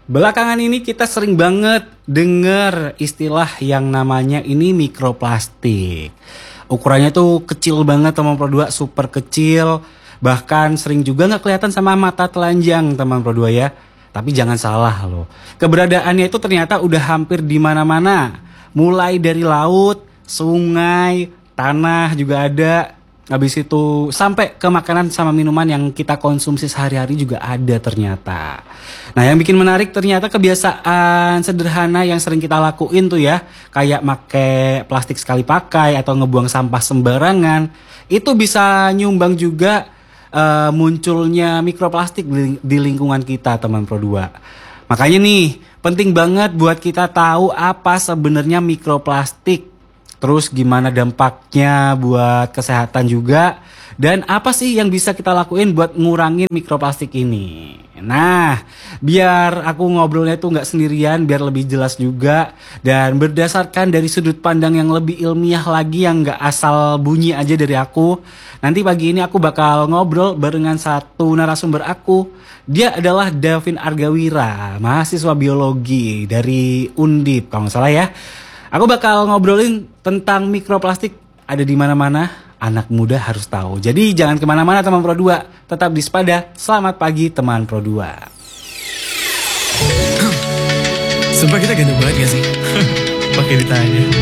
Belakangan ini kita sering banget denger istilah yang namanya ini mikroplastik. Ukurannya tuh kecil banget teman Pro 2, super kecil. Bahkan sering juga gak kelihatan sama mata telanjang teman Pro 2 ya. Tapi jangan salah loh. Keberadaannya itu ternyata udah hampir di mana-mana. Mulai dari laut, sungai, tanah juga ada. Habis itu sampai ke makanan sama minuman yang kita konsumsi sehari-hari juga ada ternyata. Nah yang bikin menarik ternyata kebiasaan sederhana yang sering kita lakuin tuh ya. Kayak make plastik sekali pakai atau ngebuang sampah sembarangan. Itu bisa nyumbang juga munculnya mikroplastik di lingkungan kita teman Pro 2. Makanya nih penting banget buat kita tahu apa sebenarnya mikroplastik. Terus gimana dampaknya buat kesehatan juga. Dan apa sih yang bisa kita lakuin buat ngurangin mikroplastik ini. Nah biar aku ngobrolnya tuh gak sendirian, biar lebih jelas juga. Dan berdasarkan dari sudut pandang yang lebih ilmiah lagi, yang gak asal bunyi aja dari aku. Nanti pagi ini aku bakal ngobrol barengan satu narasumber aku. Dia adalah Davin Argawira, mahasiswa biologi dari Undip kalau gak salah ya. Aku bakal ngobrolin tentang mikroplastik ada di mana-mana, anak muda harus tahu. Jadi jangan kemana-mana teman Pro 2, tetap di Sepada. Selamat pagi teman Pro 2. Sumpah kita ganteng banget gak sih? Pakai ditanya.